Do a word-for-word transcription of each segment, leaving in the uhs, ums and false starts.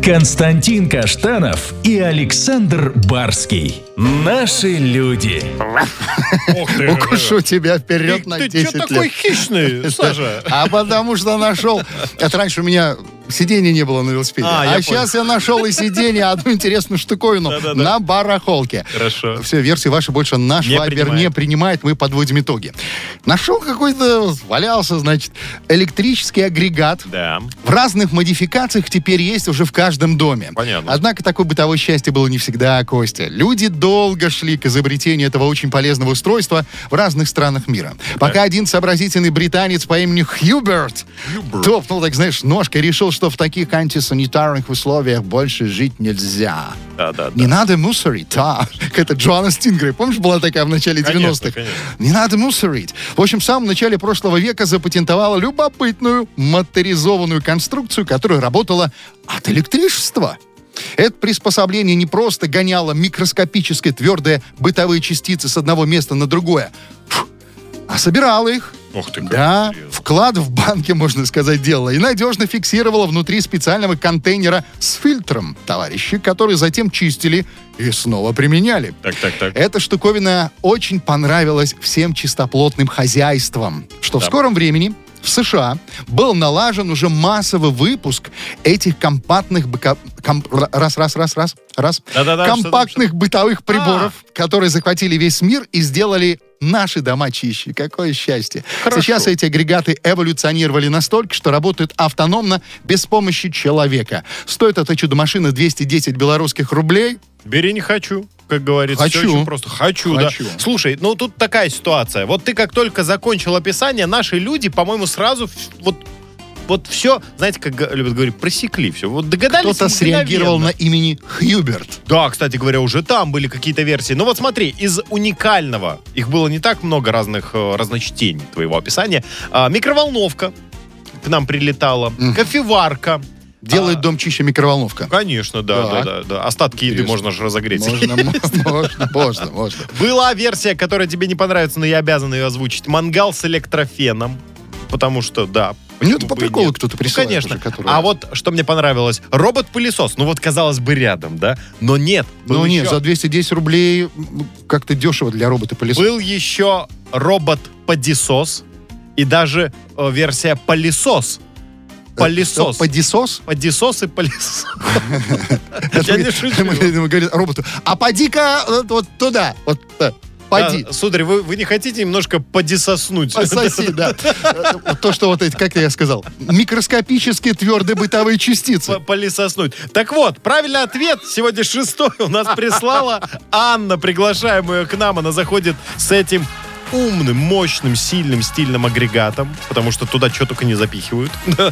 Константин Каштанов и Александр Барский. Наши люди. Укушу тебя вперед на десять лет. Ты что такой хищный, Саша? А потому что нашел... Это раньше у меня сиденья не было на велосипеде. А, А, я сейчас я нашел и сиденье, одну интересную штуковину Да-да-да. на барахолке. Хорошо. Все, версии ваши больше наш Не Вайбер принимает. не принимает, мы подводим итоги. Нашел какой-то, валялся, значит, электрический агрегат. Да. В разных модификациях теперь есть уже в каждом доме. Понятно. Однако такое бытовое счастье было не всегда, Костя. Люди долго шли к изобретению этого очень полезного устройства в разных странах мира. Пока один сообразительный британец по имени Хьюберт топнул, так знаешь, ножкой, решил, что в таких антисанитарных условиях больше жить нельзя. Да, да, да. Не надо мусорить, да. Это Джоанна Стингрей. Помнишь, была такая в начале Конечно, девяностых? конечно. Не надо мусорить. В общем, в самом начале прошлого века запатентовала любопытную моторизованную конструкцию, которая работала от электричества. Это приспособление не просто гоняло микроскопические твердые бытовые частицы с одного места на другое, фу, а собирало их. Ух ты, как Да, интересно. вклад в банке, можно сказать, делала. И надежно фиксировала внутри специального контейнера с фильтром, товарищи, которые затем чистили и снова применяли. Так, так, так. Эта штуковина очень понравилась всем чистоплотным хозяйствам, что в Да. скором времени в США был налажен уже массовый выпуск этих компактных быка- ком- раз, раз, раз, раз, раз, Да-да-да, компактных что там, бытовых приборов, А. которые захватили весь мир и сделали наши дома чище. Какое счастье. Хорошо. Сейчас эти агрегаты эволюционировали настолько, что работают автономно, без помощи человека. Стоит эта чудо-машина двести десять белорусских рублей. Бери, не хочу, как говорится. Хочу. Всё очень просто. Хочу, Хочу. да. Слушай, ну тут такая ситуация. Вот ты как только закончил описание, наши люди, по-моему, сразу в- вот вот все, знаете, как г- любят говорить, просекли все. Вот догадались Кто-то среагировал на мгновенно. имени Хьюберт. Да, кстати говоря, уже там были какие-то версии. Но вот смотри, из уникального, их было не так много разных э, разночтений твоего описания. А, микроволновка к нам прилетала, Мгм. кофеварка. Делает А, дом чище микроволновка. Конечно, да, Так. да, да, да. Остатки еды Интересно. можно же разогреть. Можно, можно, можно, можно. Была версия, которая тебе не понравится, но я обязан ее озвучить. Мангал с электрофеном. Потому что, да. Ну, это почему по бы и приколу нет. кто-то Ну, присылает конечно. уже, который А раз. вот что мне понравилось. Робот-пылесос. Ну вот, казалось бы, рядом, да? Но нет. Был Ну нет, еще, за двести десять рублей м, как-то дешево для робота-пылесоса. был еще робот-подисос. И даже э, версия пылесос. Пылесос. Подисос? Подисос и пылесос. Я не шучу. Мы говорим роботу, а поди-ка э, вот туда, вот э, поди. Да, сударь, вы, вы не хотите немножко подисоснуть? Пососи, да. Э, вот То, что вот эти, как я сказал, микроскопические твердые бытовые частицы. П- Полисоснуть. Так вот, правильный ответ сегодня шестой у нас прислала Анна. Приглашаем ее к нам. Она заходит с этим умным, мощным, сильным, стильным агрегатом, потому что туда что только не запихивают.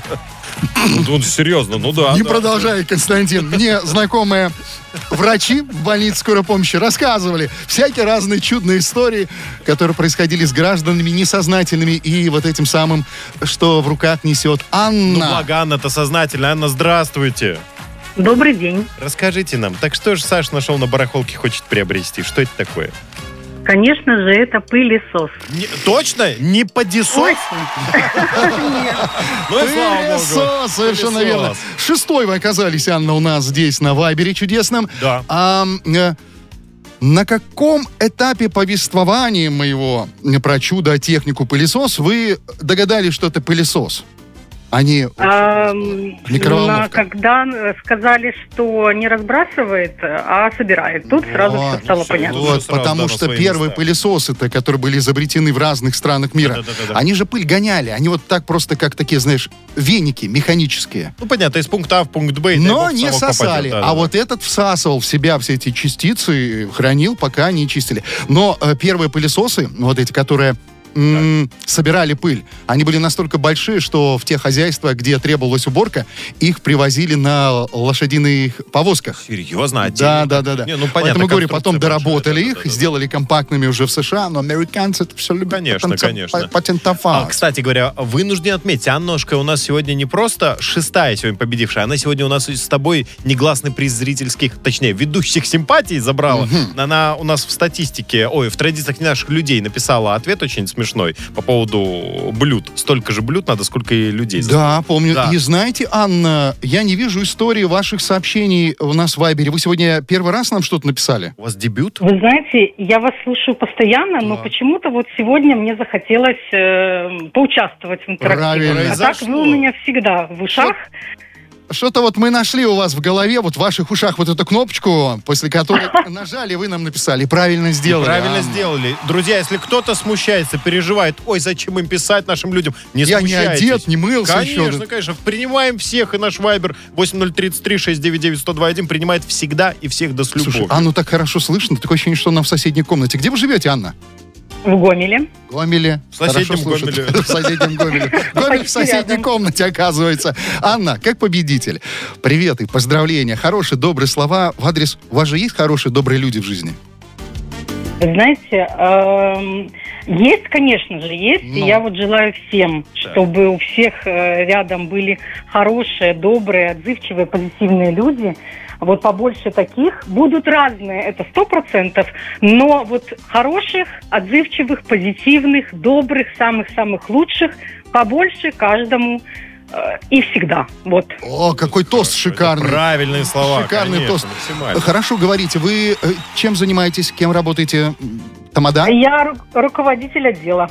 Ну, серьезно, ну да. Не да. продолжай, Константин. Мне знакомые врачи в больнице скорой помощи рассказывали всякие разные чудные истории, которые происходили с гражданами несознательными и вот этим самым, что в руках несет Ну, Анна. благо, Анна-то сознательная. Анна, здравствуйте. Добрый день. Расскажите нам, так что же Саш нашел на барахолке, хочет приобрести? Что это такое? Конечно же, это пылесос. Не- точно? Не подисос? Точно? Ну и слава богу. Пылесос, совершенно Пылесос. верно. Шестой вы оказались, Анна, у нас здесь на Вайбере чудесном. Да. А, э, на каком этапе повествования моего про чудо-технику пылесос вы догадались, что это пылесос? А не А, Микроволновка. на- Когда сказали, что не разбрасывает, а собирает. Тут сразу Вот, все стало всё, понятно. ну, Вот, сразу, потому да, на что свои первые места. пылесосы-то, которые были изобретены в разных странах мира, Да-да-да-да. они же пыль гоняли. Они вот так просто, как такие, знаешь, веники механические. Ну, понятно, из пункта А в пункт Б. и дай Но бог, не совок сосали. попадет. Да, а да, вот этот всасывал в себя все эти частицы, хранил, пока не чистили. Но э, первые пылесосы, вот эти, которые м, собирали пыль, они были настолько большие, что в те хозяйства, где требовалась уборка, их привозили на лошадиных повозках. Серьезно? Да, отдельно? да, да, да. Не, ну, понятно, Поэтому, говорю, конструкция потом большая, доработали да, их, да, да, да. сделали компактными уже в США, но американцы это все любят Конечно, потенци- конечно. па- патентовать. А, кстати говоря, вынужден отметить, Аннушка у нас сегодня не просто шестая сегодня победившая, она сегодня у нас с тобой негласный приз зрительских, точнее, ведущих симпатий забрала. Она у нас в статистике, ой, в традициях наших людей написала ответ очень смешной. смешной по поводу блюд. Столько же блюд надо, сколько и людей. Да, помню. Да. И знаете, Анна, я не вижу истории ваших сообщений у нас в Вайбере. Вы сегодня первый раз нам что-то написали? У вас дебют? Вы знаете, я вас слушаю постоянно, но Да. почему-то вот сегодня мне захотелось э, поучаствовать в интерактиве. Правильно. А так вы у меня всегда в ушах. Что-то вот мы нашли у вас в голове, вот в ваших ушах вот эту кнопочку, после которой нажали, вы нам написали. Правильно сделали. Правильно Анна. сделали. Друзья, если кто-то смущается, переживает, ой, зачем им писать нашим людям, не Я не смущайтесь. одет, не мылся еще. Конечно, конечно. Принимаем всех, и наш вайбер восемь ноль три три шесть девять девять сто два один принимает всегда и всех до с любовью. Слушай, Анну так хорошо слышно. Такое ощущение, что она в соседней комнате. Где вы живете, Анна? В Гомеле. Гомеле. В соседнем Хорошо слышит. Гомеле. В соседнем Гомеле. Гомель в Почти соседней рядом. комнате, оказывается. Анна, как победитель, привет и поздравления. Хорошие, добрые слова в адрес... У вас же есть хорошие, добрые люди в жизни? Вы знаете, эм, есть, конечно же, есть. И Ну. я вот желаю всем, чтобы у всех э, рядом были хорошие, добрые, отзывчивые, позитивные люди. Вот побольше таких. Будут разные, это сто процентов. Но вот хороших, отзывчивых, позитивных, добрых, самых-самых лучших побольше каждому э, и всегда. Вот. О, какой тост Это шикарный. правильные слова, Шикарный конечно, тост. максимально. Хорошо, говорите, вы э, чем занимаетесь, кем работаете? Тамада? Я ру- руководитель отдела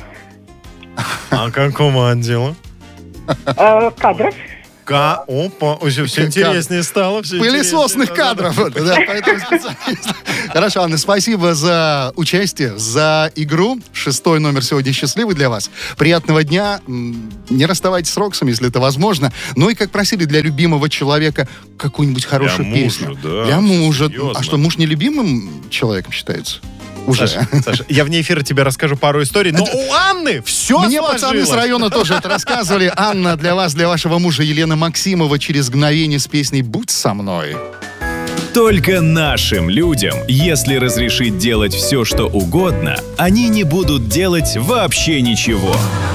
А какому отделу? э, кадров. Ка, опа, все, все интереснее стало. Все Пылесосных интереснее. кадров. Да, поэтому специалист. Хорошо, Анна, спасибо за участие, за игру. Шестой номер сегодня счастливый для вас. Приятного дня. М, Не расставайтесь с Роксом, если это возможно. Ну и, как просили, для любимого человека какую-нибудь хорошую мужа, песню. да, Для мужа. серьезно. А что, муж не любимым человеком считается? Уже. Саша, Саша, я вне эфира тебе расскажу пару историй, но у Анны все Мне пацаны с района тоже это рассказывали. Анна, для вас, для вашего мужа Елена Максимова через мгновение с песней «Будь со мной». Только нашим людям, если разрешить делать все, что угодно, они не будут делать вообще ничего.